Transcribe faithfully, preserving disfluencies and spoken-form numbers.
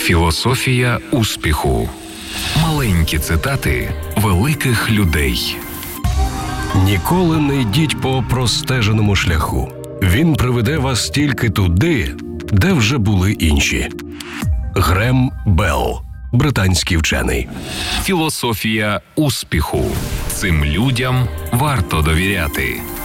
Філософія успіху. Маленькі цитати великих людей. Ніколи не йдіть по простеженому шляху. Він приведе вас тільки туди, де вже були інші. Грем Белл, британський вчений. Філософія успіху. Цим людям варто довіряти.